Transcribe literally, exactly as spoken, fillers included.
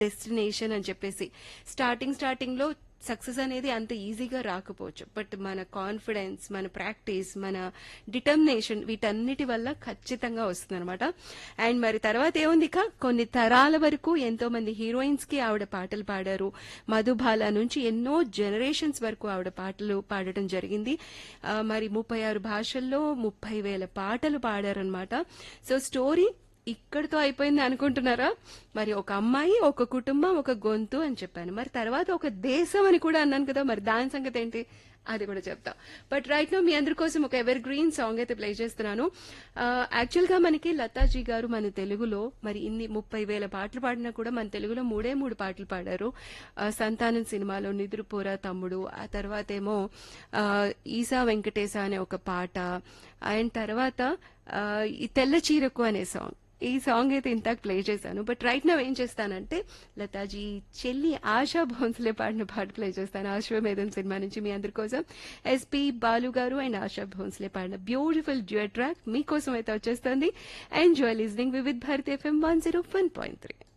Destination అని చెప్పేసి starting starting లో సక్సెస్ అనేది అంత ఈజీగా రాకపోవచ్చు, బట్ మన కాన్ఫిడెన్స్, మన ప్రాక్టీస్, మన డిటర్మినేషన్ వీటన్నిటి వల్ల ఖచ్చితంగా వస్తుంది అనమాట. అండ్ మరి తర్వాత ఏముంది, ఇక కొన్ని తరాల వరకు ఎంతో మంది హీరోయిన్స్ కి ఆవిడ పాటలు పాడారు. మధుబాల నుంచి ఎన్నో జనరేషన్స్ వరకు ఆవిడ పాటలు పాడటం జరిగింది. ఆ, మరి ముప్పై ఆరు భాషల్లో ముప్పై వేల పాటలు పాడారనమాట. సో స్టోరీ ఇక్కడితో అయిపోయింది అనుకుంటున్నారా? మరి ఒక అమ్మాయి, ఒక కుటుంబం, ఒక గొంతు అని చెప్పాను. మరి తర్వాత ఒక దేశం అని కూడా అన్నాను కదా, మరి దాని సంగతి ఏంటి అది కూడా చెప్తా. బట్ రైట్ నో మీ అందరి కోసం ఒక ఎవర్ గ్రీన్ సాంగ్ అయితే ప్లే చేస్తున్నాను. యాక్చువల్ గా మనకి లతాజీ గారు మన తెలుగులో మరి ఇన్ని ముప్పై వేల పాటలు పాడినా కూడా మన తెలుగులో మూడే మూడు పాటలు పాడారు. ఆ, సంతానం సినిమాలో నిద్రపోరా తమ్ముడు, ఆ తర్వాత ఏమో ఆ, ఈసా వెంకటేశ అనే ఒక పాట, అండ్ తర్వాత ఆ, ఈ తెల్ల చీరకు అనే సాంగ్. ఈ సాంగ్ అయితే ఇంతకు ప్లే చేశాను. బట్ రైట్ నా ఏం చేస్తానంటే లతాజీ చెల్లి ఆశా భోన్స్లే పాడిన పాట ప్లే చేస్తాను. అశ్వమేధం సినిమా నుంచి మీ అందరి కోసం ఎస్పీ బాలు గారు అండ్ ఆశా భోన్స్లే పాడిన బ్యూటిఫుల్ డ్యూయట్ ట్రాక్ మీకోసం అయితే వచ్చేస్తుంది. Enjoy listening Vividh Bharati FM one zero one point three.